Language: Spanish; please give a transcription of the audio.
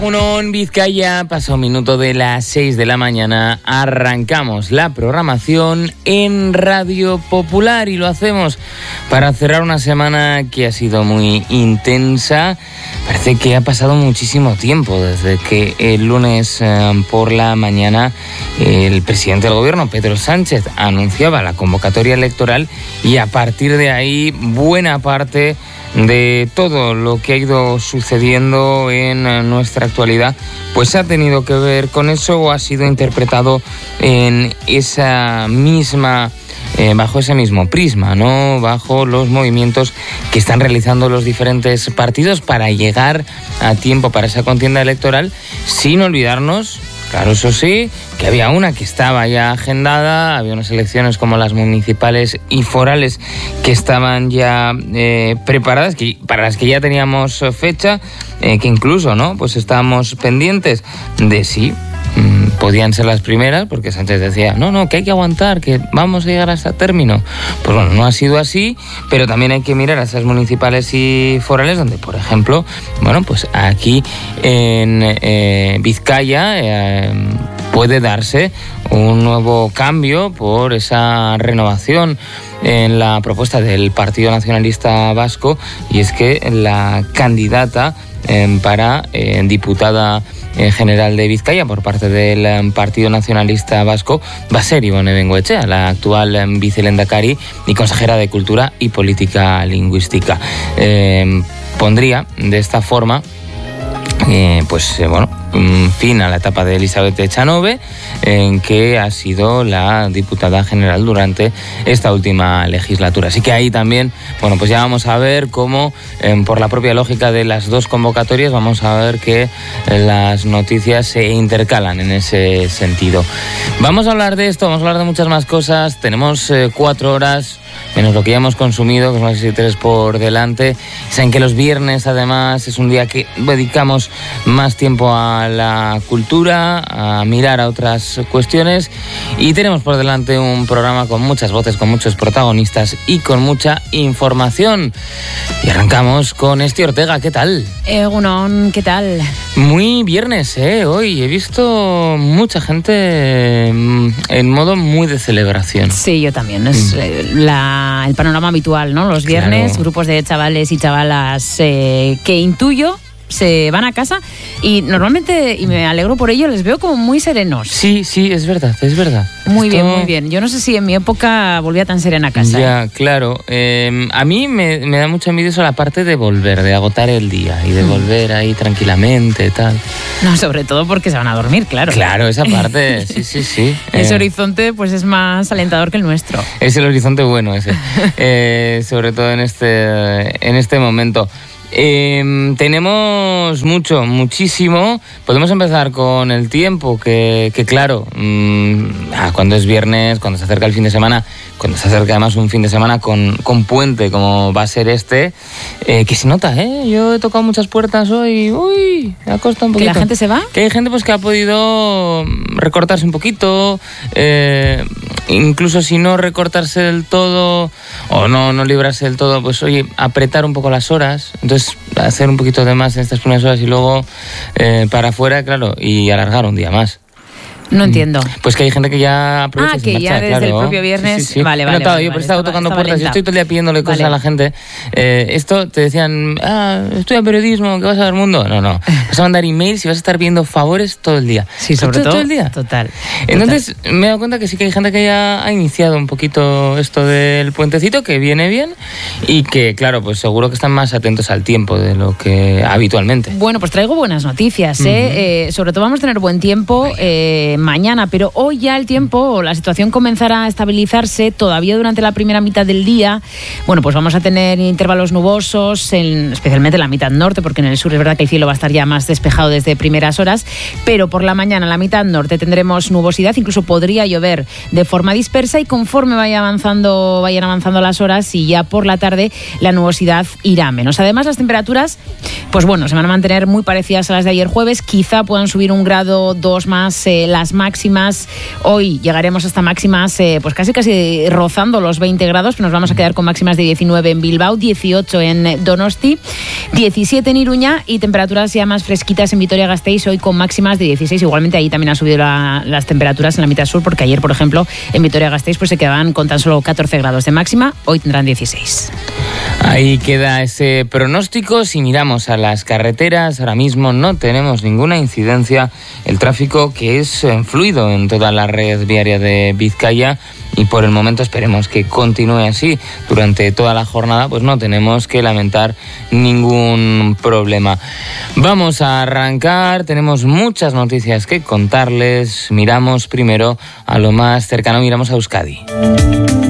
Uno en Vizcaya, pasó un minuto de las 6 de la mañana, arrancamos la programación en Radio Popular y lo hacemos para cerrar una semana que ha sido muy intensa. Parece que ha pasado muchísimo tiempo desde que el lunes por la mañana el presidente del gobierno, Pedro Sánchez, anunciaba la convocatoria electoral y a partir de ahí buena parte de todo lo que ha ido sucediendo en nuestra actualidad pues ha tenido que ver con eso o ha sido interpretado en esa misma bajo ese mismo prisma, ¿no? Bajo los movimientos que están realizando los diferentes partidos para llegar a tiempo para esa contienda electoral, sin olvidarnos, claro, eso sí, que había una que estaba ya agendada, había unas elecciones como las municipales y forales que estaban ya preparadas, para las que ya teníamos fecha, que incluso, ¿no? Pues estábamos pendientes de si podían ser las primeras, porque Sánchez decía, no, que hay que aguantar, que vamos a llegar hasta término. Pues bueno, no ha sido así, pero también hay que mirar a esas municipales y forales, donde, por ejemplo, bueno, pues aquí en Vizcaya puede darse un nuevo cambio por esa renovación en la propuesta del Partido Nacionalista Vasco, y es que la candidata para diputada general de Vizcaya por parte del Partido Nacionalista Vasco va a ser Ibone Bengoechea, la actual vicelehendakari y consejera de Cultura y Política Lingüística. Pondría de esta forma fin a la etapa de Elizabeth Echanove, que ha sido la diputada general durante esta última legislatura. Así que ahí también, bueno, pues ya vamos a ver cómo, por la propia lógica de las dos convocatorias, vamos a ver que las noticias se intercalan en ese sentido. Vamos a hablar de esto, vamos a hablar de muchas más cosas. Tenemos 4 horas, menos lo que ya hemos consumido, que son casi 3 por delante. Saben que los viernes, además, es un día que dedicamos más tiempo a la cultura, a mirar a otras cuestiones, y tenemos por delante un programa con muchas voces, con muchos protagonistas y con mucha información. Y arrancamos con Esti Ortega. ¿Qué tal? Egunon, ¿qué tal? Muy viernes, hoy he visto mucha gente en modo muy de celebración. Sí, yo también. Es el panorama habitual, ¿no? Los viernes, claro. Grupos de chavales y chavalas que intuyo se van a casa y normalmente, y me alegro por ello, les veo como muy serenos. Sí, es verdad. Muy bien. Yo no sé si en mi época volvía tan serena a casa. Ya, claro. A mí me da mucha envidia eso, la parte de volver, de agotar el día y de volver ahí tranquilamente, tal. No, sobre todo porque se van a dormir, claro. Claro, esa parte, sí. Ese horizonte pues es más alentador que el nuestro. Es el horizonte bueno ese, sobre todo en este momento. Tenemos muchísimo. Podemos empezar con el tiempo, que claro, cuando es viernes, cuando se acerca el fin de semana, cuando se acerca además un fin de semana con puente como va a ser que se nota, yo he tocado muchas puertas hoy, me ha costado un poquito. ¿Que la gente se va? Que hay gente pues que ha podido recortarse un poquito, incluso si no recortarse del todo o no librarse del todo, pues oye, apretar un poco las horas, entonces hacer un poquito de más en estas primeras horas y luego para afuera, claro, y alargar un día más. No entiendo. Pues que hay gente que ya aprovecha y se marcha, ya desde claro. el propio viernes. Sí. Vale. He notado, yo he estado tocando puertas y estoy todo el día pidiéndole cosas a la gente. Esto te decían, estudia periodismo, ¿qué vas a ver mundo? No. Vas a mandar emails y vas a estar viendo favores todo el día. Sí, sobre todo todo el día. Total. Entonces me he dado cuenta que sí que hay gente que ya ha iniciado un poquito esto del puentecito, que viene bien y que, claro, pues seguro que están más atentos al tiempo de lo que habitualmente. Bueno, pues traigo buenas noticias, sobre todo vamos a tener buen tiempo mañana, pero hoy ya el tiempo, la situación comenzará a estabilizarse todavía durante la primera mitad del día. Bueno, pues vamos a tener intervalos nubosos, especialmente en la mitad norte, porque en el sur es verdad que el cielo va a estar ya más despejado desde primeras horas, pero por la mañana en la mitad norte tendremos nubosidad, incluso podría llover de forma dispersa, y conforme vayan avanzando las horas y ya por la tarde la nubosidad irá menos. Además, las temperaturas, pues bueno, se van a mantener muy parecidas a las de ayer jueves, quizá puedan subir 1 grado, 2 más las temperaturas máximas. Hoy llegaremos hasta máximas pues casi rozando los 20 grados, pero nos vamos a quedar con máximas de 19 en Bilbao, 18 en Donosti, 17 en Iruña y temperaturas ya más fresquitas en Vitoria-Gasteiz, hoy con máximas de 16. Igualmente ahí también han subido las temperaturas en la mitad sur, porque ayer, por ejemplo, en Vitoria-Gasteiz pues se quedaban con tan solo 14 grados de máxima, hoy tendrán 16. Ahí queda ese pronóstico. Si miramos a las carreteras, ahora mismo no tenemos ninguna incidencia. El tráfico que es fluido en toda la red viaria de Vizcaya, y por el momento esperemos que continúe así durante toda la jornada, pues no tenemos que lamentar ningún problema. Vamos a arrancar, tenemos muchas noticias que contarles. Miramos primero a lo más cercano, miramos a Euskadi.